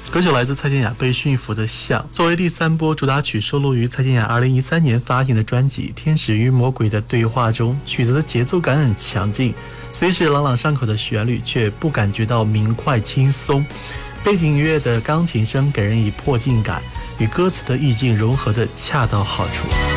歌曲来自蔡健雅被驯服的象，作为第3波主打曲收录于蔡健雅2013年发行的专辑《天使与魔鬼的对话》中，曲子的节奏感很强劲，虽是朗朗上口的旋律，却不感觉到明快轻松。背景音乐的钢琴声给人以迫近感，与歌词的意境融合得恰到好处。